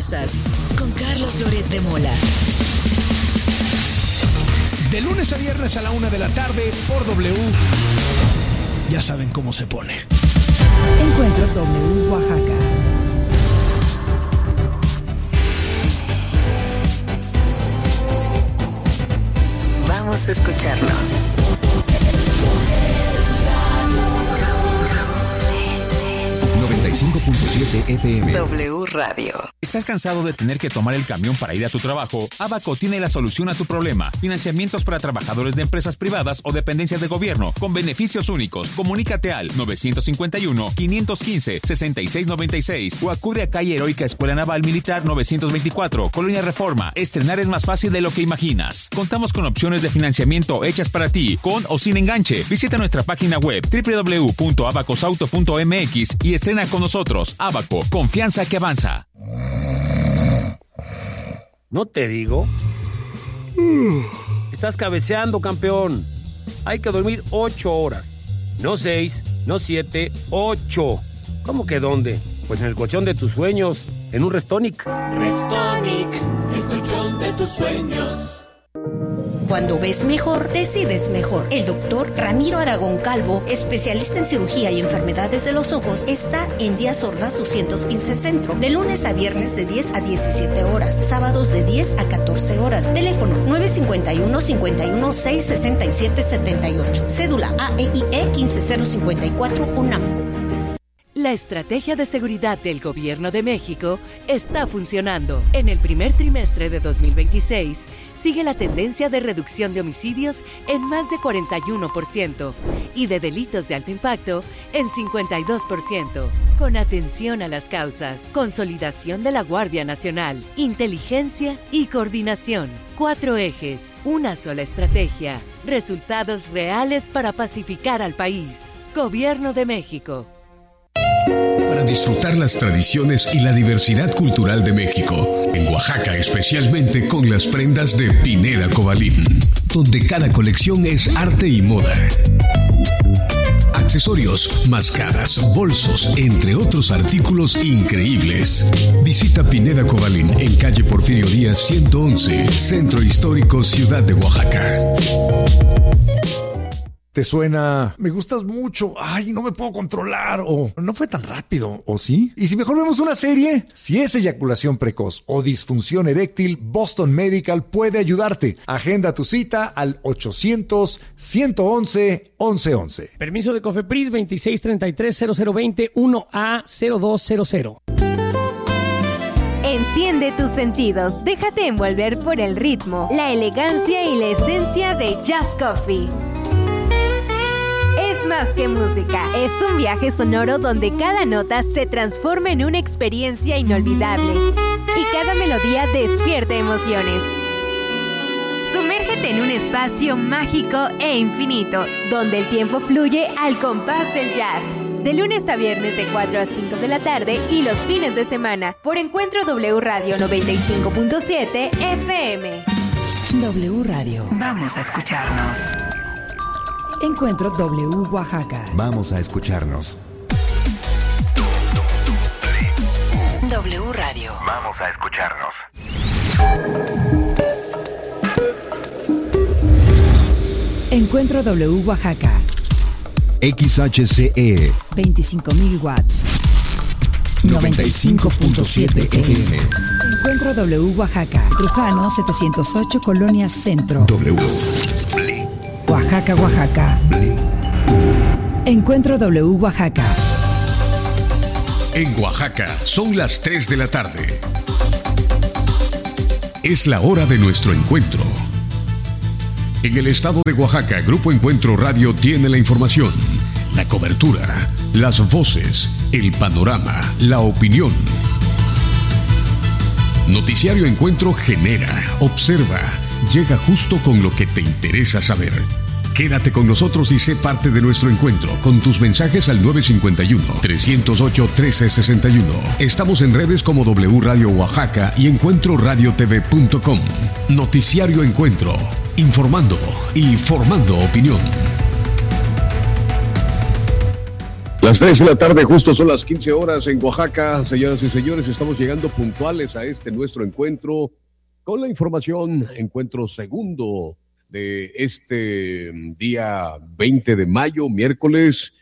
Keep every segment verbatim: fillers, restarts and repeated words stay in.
cosas con Carlos Loret de Mola. De lunes a viernes a la una de la tarde por W. Ya saben cómo se pone. Encuentro W Oaxaca. Vamos a escucharnos. noventa y cinco punto siete F M. W Radio. ¿Estás cansado de tener que tomar el camión para ir a tu trabajo? Abaco tiene la solución a tu problema. Financiamientos para trabajadores de empresas privadas o dependencias de gobierno con beneficios únicos. Comunícate al nueve cinco uno, cinco uno cinco, seis seis nueve seis o acude a calle Heroica Escuela Naval Militar novecientos veinticuatro, Colonia Reforma. Estrenar es más fácil de lo que imaginas. Contamos con opciones de financiamiento hechas para ti, con o sin enganche. Visita nuestra página web doble u doble u doble u punto abacosauto punto m x y estrena con nosotros. Abaco, confianza que avanza. ¿No te digo? Estás cabeceando, campeón. Hay que dormir ocho horas. No seis, no siete, ocho. ¿Cómo que dónde? Pues en el colchón de tus sueños, en un Restonic. Restonic, el colchón de tus sueños. Cuando ves mejor, decides mejor. El doctor Ramiro Aragón Calvo, especialista en cirugía y enfermedades de los ojos, está en Díaz Ordaz doscientos quince Centro, de lunes a viernes de diez a diecisiete horas, sábados de diez a catorce horas. Teléfono nueve cinco uno, cinco uno seis, seis siete siete ocho. Cédula A E I E quince cero cincuenta y cuatro UNAM. La estrategia de seguridad del Gobierno de México está funcionando. En el primer trimestre de dos mil veintiséis, sigue la tendencia de reducción de homicidios en más de cuarenta y uno por ciento y de delitos de alto impacto en cincuenta y dos por ciento. Con atención a las causas, consolidación de la Guardia Nacional, inteligencia y coordinación. Cuatro ejes, una sola estrategia, resultados reales para pacificar al país. Gobierno de México. Para disfrutar las tradiciones y la diversidad cultural de México, en Oaxaca especialmente con las prendas de Pineda Cobalín, donde cada colección es arte y moda. Accesorios, máscaras, bolsos, entre otros artículos increíbles. Visita Pineda Cobalín en calle Porfirio Díaz ciento once, Centro Histórico, Ciudad de Oaxaca. ¿Te suena? Me gustas mucho. Ay, no me puedo controlar. O no fue tan rápido. ¿O sí? ¿Y si mejor vemos una serie? Si es eyaculación precoz o disfunción eréctil, Boston Medical puede ayudarte. Agenda tu cita al ochocientos, ciento once, once once. Permiso de COFEPRIS veintiséis treinta y tres cero cero veinte uno A cero dos cero cero. Enciende tus sentidos. Déjate envolver por el ritmo, la elegancia y la esencia de Jazz Coffee. Es más que música, es un viaje sonoro donde cada nota se transforma en una experiencia inolvidable y cada melodía despierta emociones. Sumérgete en un espacio mágico e infinito, donde el tiempo fluye al compás del jazz. De lunes a viernes de cuatro a cinco de la tarde y los fines de semana, por Encuentro W Radio noventa y cinco punto siete F M. W Radio. Vamos a escucharnos. Encuentro W Oaxaca. Vamos a escucharnos. W Radio. Vamos a escucharnos. Encuentro W Oaxaca. X H C E veinticinco mil watts. noventa y cinco punto siete F M. Encuentro W Oaxaca. Trujano setecientos ocho, Colonia Centro. W. Oaxaca, Oaxaca. Encuentro W Oaxaca. En Oaxaca son las tres de la tarde. Es la hora de nuestro encuentro. En el estado de Oaxaca, Grupo Encuentro Radio tiene la información, la cobertura, las voces, el panorama, la opinión. Noticiario Encuentro genera, observa, llega justo con lo que te interesa saber. Quédate con nosotros y sé parte de nuestro encuentro con tus mensajes al nueve cinco uno, tres cero ocho, uno tres seis uno. Estamos en redes como W Radio Oaxaca y encuentro radio t v punto com. Noticiario Encuentro, informando y formando opinión. Las tres de la tarde, justo son las quince horas en Oaxaca. Señoras y señores, estamos llegando puntuales a este nuestro encuentro con la información, encuentro segundo de este día veinte de mayo, miércoles.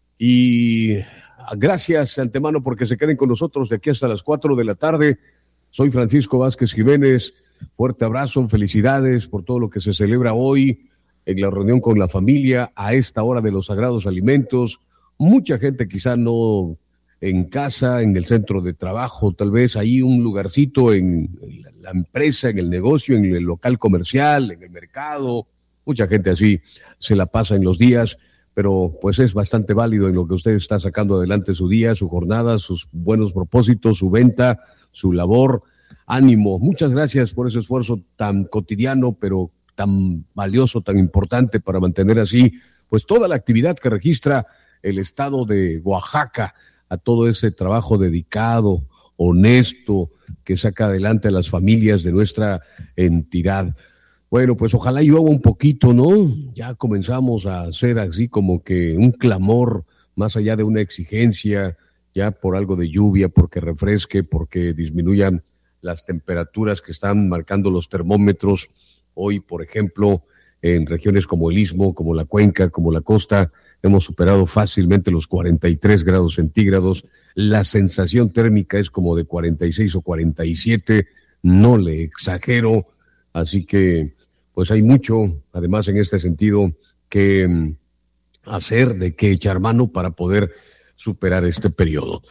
Y gracias de antemano porque se queden con nosotros de aquí hasta las cuatro de la tarde. Soy Francisco Vázquez Jiménez. Fuerte abrazo, felicidades por todo lo que se celebra hoy en la reunión con la familia a esta hora de los sagrados alimentos. Mucha gente quizá no en casa, en el centro de trabajo, tal vez ahí un lugarcito en la empresa, en el negocio, en el local comercial, en el mercado. Mucha gente así se la pasa en los días, pero pues es bastante válido en lo que usted está sacando adelante su día, su jornada, sus buenos propósitos, su venta, su labor. Ánimo, muchas gracias por ese esfuerzo tan cotidiano, pero tan valioso, tan importante para mantener así pues toda la actividad que registra el estado de Oaxaca, a todo ese trabajo dedicado, honesto, que saca adelante a las familias de nuestra entidad. Bueno, pues ojalá llueva un poquito, ¿no? Ya comenzamos a hacer así como que un clamor, más allá de una exigencia, ya por algo de lluvia, porque refresque, porque disminuyan las temperaturas que están marcando los termómetros. Hoy, por ejemplo, en regiones como el Istmo, como la Cuenca, como la costa, hemos superado fácilmente los cuarenta y tres grados centígrados. La sensación térmica es como de cuarenta y seis o cuarenta y siete, no le exagero. Así que, pues hay mucho, además en este sentido, que um, hacer, de que echar mano para poder superar este periodo.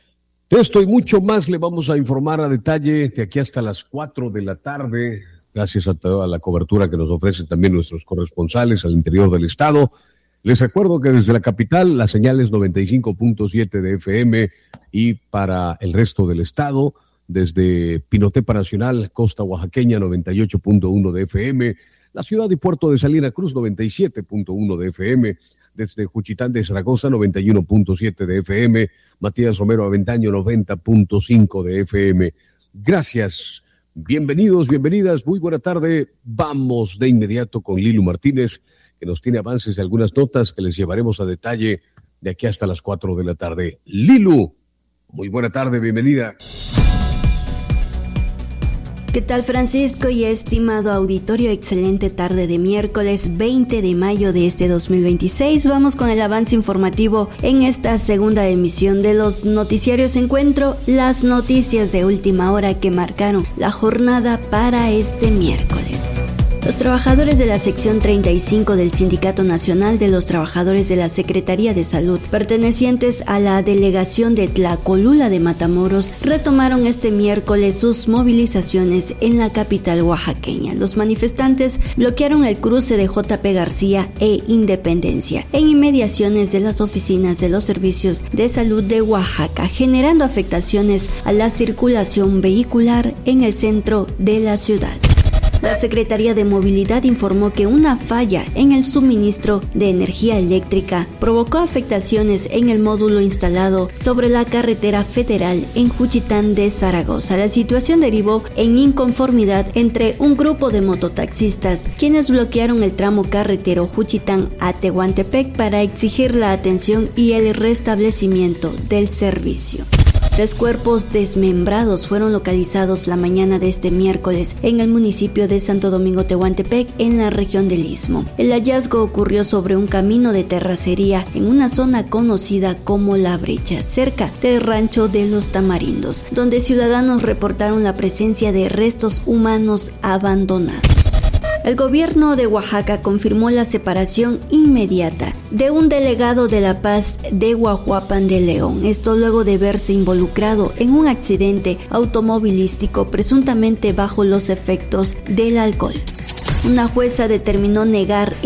De esto y mucho más le vamos a informar a detalle de aquí hasta las cuatro de la tarde, gracias a toda la cobertura que nos ofrecen también nuestros corresponsales al interior del estado. Les recuerdo que desde la capital la señal es noventa y cinco punto siete de F M y para el resto del estado, desde Pinotepa Nacional, costa oaxaqueña noventa y ocho punto uno de F M, la ciudad y puerto de Salina Cruz noventa y siete punto uno de F M, desde Juchitán de Zaragoza noventa y uno punto siete de F M, Matías Romero Aventaño noventa punto cinco de F M. Gracias, bienvenidos, bienvenidas, muy buena tarde. Vamos de inmediato con Lilu Martínez, que nos tiene avances de algunas notas que les llevaremos a detalle de aquí hasta las cuatro de la tarde. Lilu, muy buena tarde, bienvenida. ¿Qué tal, Francisco y estimado auditorio? Excelente tarde de miércoles veinte de mayo de este dos mil veintiséis. Vamos con el avance informativo en esta segunda emisión de los noticiarios Encuentro, las noticias de última hora que marcaron la jornada para este miércoles. Los trabajadores de la sección treinta y cinco del Sindicato Nacional de los Trabajadores de la Secretaría de Salud, pertenecientes a la delegación de Tlacolula de Matamoros, retomaron este miércoles sus movilizaciones en la capital oaxaqueña. Los manifestantes bloquearon el cruce de J P García e Independencia en inmediaciones de las oficinas de los servicios de salud de Oaxaca, generando afectaciones a la circulación vehicular en el centro de la ciudad. La Secretaría de Movilidad informó que una falla en el suministro de energía eléctrica provocó afectaciones en el módulo instalado sobre la carretera federal en Juchitán de Zaragoza. La situación derivó en inconformidad entre un grupo de mototaxistas, quienes bloquearon el tramo carretero Juchitán a Tehuantepec para exigir la atención y el restablecimiento del servicio. Tres cuerpos desmembrados fueron localizados la mañana de este miércoles en el municipio de Santo Domingo Tehuantepec, en la región del Istmo. El hallazgo ocurrió sobre un camino de terracería en una zona conocida como La Brecha, cerca del rancho de Los Tamarindos, donde ciudadanos reportaron la presencia de restos humanos abandonados. El gobierno de Oaxaca confirmó la separación inmediata de un delegado de la paz de Guajuapan de León. Esto luego de verse involucrado en un accidente automovilístico presuntamente bajo los efectos del alcohol. Una jueza determinó negar